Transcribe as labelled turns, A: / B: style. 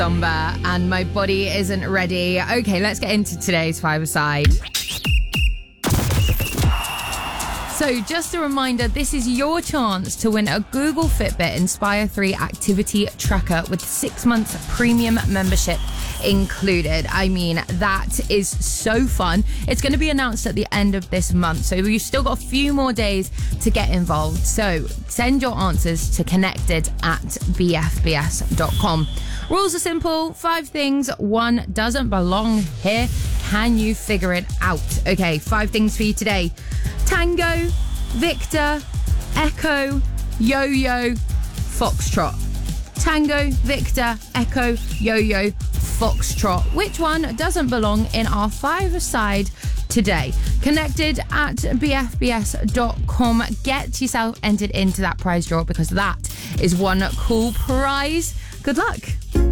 A: Somber and My Body Isn't Ready. Okay, let's get into today's five-a-side. So just a reminder, this is your chance to win a Google Fitbit Inspire 3 activity tracker with 6 months premium membership included. I mean, that is so fun. It's going to be announced at the end of this month, so you've still got a few more days to get involved. So send your answers to connected@bfbs.com. Rules are simple. 5 things one doesn't belong here. Can you figure it out? Okay, 5 things for you today. Tango, Victor, Echo, Yo-Yo, Foxtrot. Tango, Victor, Echo, Yo-Yo, Foxtrot. Which one doesn't belong in our five-a-side today? Connected@bfbs.com. Get yourself entered into that prize draw because that is one cool prize. Good luck.